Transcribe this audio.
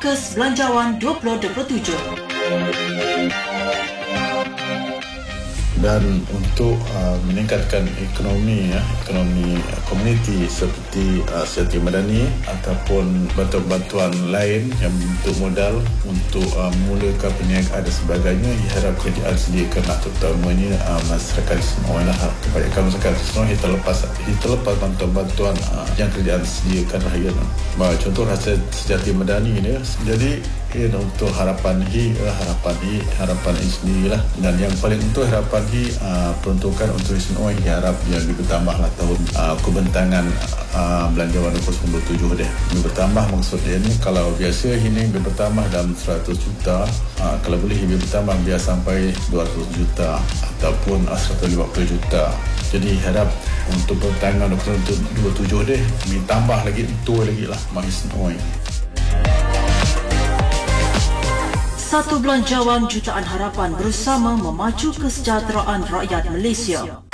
Fokus Belanjawan 2027. Dan untuk meningkatkan ekonomi komuniti seperti Setiausaha Madani ataupun bantuan-bantuan lain yang bentuk modal untuk memulakan perniagaan dan sebagainya, diharap kerajaan sediakan terutamanya masyarakat Selangor kebanyakan masyarakat Selangor kita lepas bantuan-bantuan yang kerajaan sediakan raya. Contoh Hasil Setiausaha Madani ini. Jadi untuk harapan sendirilah, dan yang paling untuk harapan peruntukan untuk Selangor diharap yang lebih bertambahlah tahun kebentangan belanjawan 2027 dia. Lebih bertambah maksudnya ni, kalau biasa ini lebih bertambah dalam 100 juta, kalau boleh lebih bertambah biar sampai 200 juta ataupun 150 juta. Jadi harap untuk pertengahan 2027 dia ditambah lagi itu lagi lah bagi Selangor. Satu Belanjawan Jutaan Harapan bersama memacu kesejahteraan rakyat Malaysia.